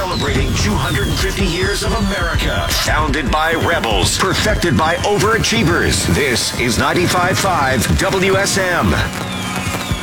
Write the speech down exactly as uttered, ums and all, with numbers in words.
Celebrating two hundred fifty years of America. Founded by rebels, perfected by overachievers. This is ninety-five point five W S M.